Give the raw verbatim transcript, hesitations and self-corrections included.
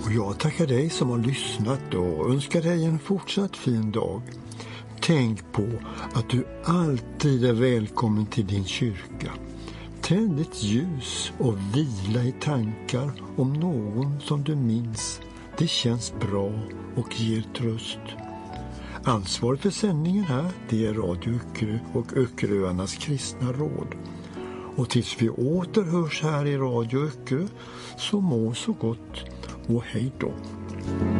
Och jag tackar dig som har lyssnat och önskar dig en fortsatt fin dag. Tänk på att du alltid är välkommen till din kyrka. Tänd ett ljus och vila i tankar om någon som du minns. Det känns bra och ger tröst. Ansvar för sändningen här, det är Radio Öckerö och Öckeröarnas kristna råd. Och tills vi återhörs här i Radio Öckerö, så må så gott och hej då.